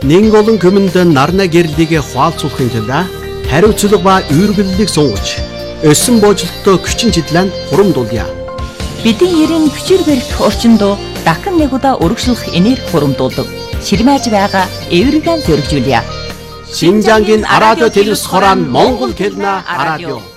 Нэг олон хүмүүнд нарна гэрлийг хуалцуулахын тулд хариуцлага ба үйргэллийг сунгаж өссөн боожлолттой хүчин чиглэн хурамдуулъя. Бидний ерийн хүчээр барих орчинд дахин нэг удаа өргөжлөх энерги хурамдуулдаг. Ширмэж байгаа эвэргэн зөргижүүлье. Шинжангийн радио телевиз хорон Монгол хэлний радио.